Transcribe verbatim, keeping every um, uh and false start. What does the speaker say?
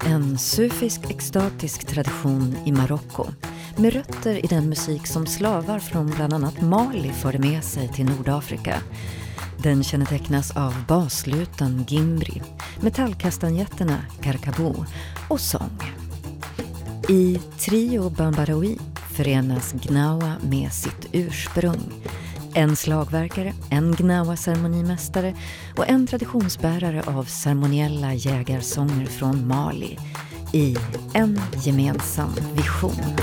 En sufisk extatisk tradition i Marocko med rötter i den musik som slavar från bland annat Mali förde med sig till Nordafrika. Den kännetecknas av basluten gimbri, metallkastanjetterna karkabou och sång. I Trio Bambaraoui förenas gnawa med sitt ursprung. En slagverkare, en gnawa-ceremonimästare och en traditionsbärare av ceremoniella jägarsånger från Mali i en gemensam vision.